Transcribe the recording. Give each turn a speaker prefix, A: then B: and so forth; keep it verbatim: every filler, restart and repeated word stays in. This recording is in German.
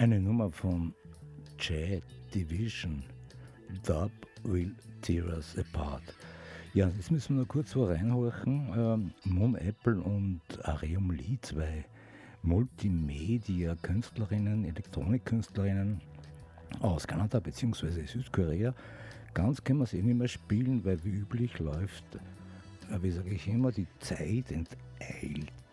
A: Eine Nummer von Joy Division, Dub Will Tear Us Apart. Ja, jetzt müssen wir noch kurz wo reinhorchen. Ähm, Moon Apple und Areum Lee, zwei Multimedia-Künstlerinnen, Elektronikkünstlerinnen aus Kanada bzw. Südkorea. Ganz können wir es eh nicht mehr spielen, weil wie üblich läuft, äh, wie sage ich immer, die Zeit enteilt.